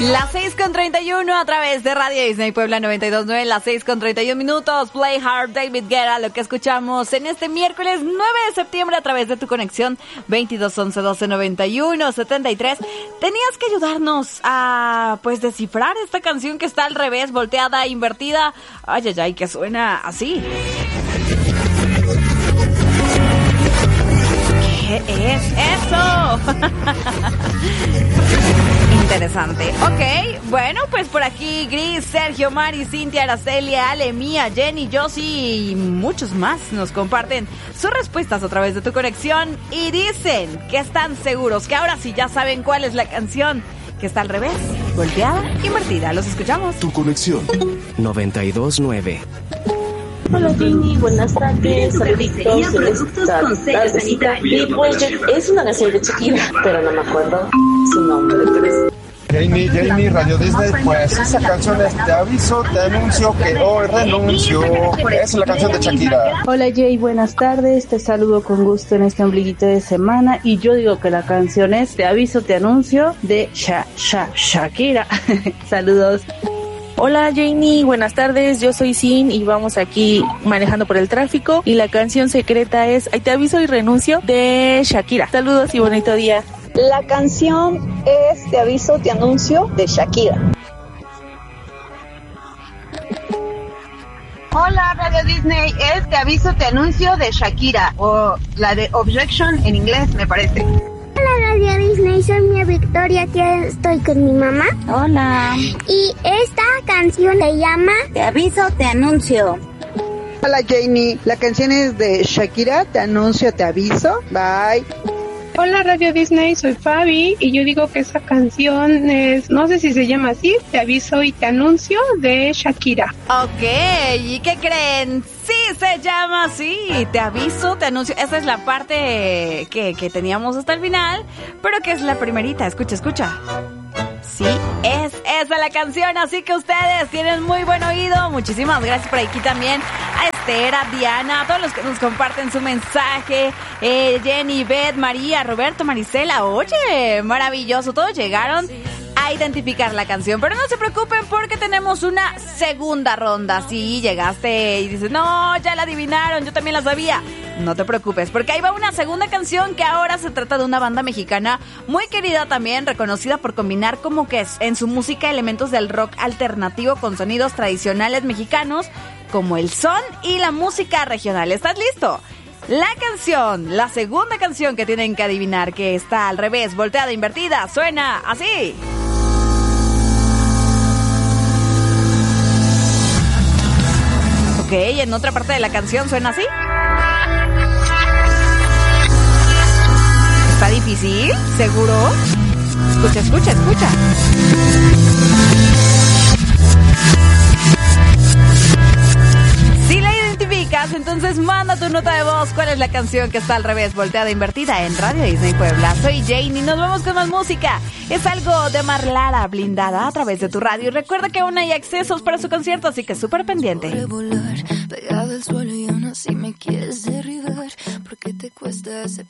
Las 6:31 a través de Radio Disney Puebla 92.9, las 6:31. Play Hard, David Guetta, lo que escuchamos en este miércoles 9 de septiembre a través de tu conexión 2211-1291-73. Tenías que ayudarnos a, pues, descifrar esta canción que está al revés, volteada, invertida. Ay, ay, ay, que suena así. ¿Qué es eso? Interesante. Ok, bueno, pues por aquí Gris, Sergio, Mari, Cintia, Araceli, Ale, Mía, Jenny, Josie y muchos más nos comparten sus respuestas a través de tu conexión y dicen que están seguros, que ahora sí ya saben cuál es la canción que está al revés, volteada, invertida. Los escuchamos. Tu conexión 92.9. Hola Jenny, buenas tardes, saluditos en esta tardecita. Y pues es una canción de Shakira, pero no me acuerdo su nombre. Jamie, Radio Disney, pues esa canción es Te aviso, te anuncio que hoy renuncio. Es la canción de Shakira. Hola Jay, buenas tardes, te saludo con gusto en este ombliguito de semana y yo digo que la canción es Te aviso, te anuncio de Shakira. Saludos. Hola Jamie, buenas tardes, yo soy Sin y vamos aquí manejando por el tráfico y la canción secreta es Ay, te aviso y renuncio de Shakira. Saludos y bonito día. La canción es Te aviso, te anuncio de Shakira. Hola Radio Disney, es Te aviso, te anuncio de Shakira o la de Objection en inglés me parece. Hola Radio Disney, soy Mía Victoria, aquí estoy con mi mamá. Hola. Y esta canción se llama Te aviso, te anuncio. Hola Janie, la canción es de Shakira, Te anuncio, te aviso. Bye. Hola Radio Disney, soy Fabi y yo digo que esa canción es, no sé si se llama así, Te aviso y te anuncio de Shakira. Ok, ¿y qué creen? Sí, se llama así, Te aviso, te anuncio. Esta es la parte que teníamos hasta el final, pero que es la primerita, escucha. Sí, es esa la canción, así que ustedes tienen muy buen oído. Muchísimas gracias por aquí también a Esther, a Diana, a todos los que nos comparten su mensaje, Jenny, Beth, María, Roberto, Marisela. Oye, maravilloso, todos llegaron a identificar la canción, pero no se preocupen porque tenemos una segunda ronda. Si llegaste y dices, no, ya la adivinaron, yo también la sabía, no te preocupes, porque ahí va una segunda canción que ahora se trata de una banda mexicana muy querida también, reconocida por combinar como que en su música elementos del rock alternativo con sonidos tradicionales mexicanos, como el son y la música regional. ¿Estás listo? La canción, la segunda canción que tienen que adivinar, que está al revés, volteada, invertida, suena así. Ok, en otra parte de la canción suena así. ¿Está difícil? ¿Seguro? Escucha. Si la identificas, entonces manda tu nota de voz. ¿Cuál es la canción que está al revés, volteada, invertida en Radio Disney Puebla? Soy Jane y nos vamos con más música. Es algo de Marlara, Blindada, a través de tu radio. Y recuerda que aún hay accesos para su concierto, así que súper pendiente. Pegado al suelo y aún así me quieres derribar. ¿Por qué te cuesta aceptar?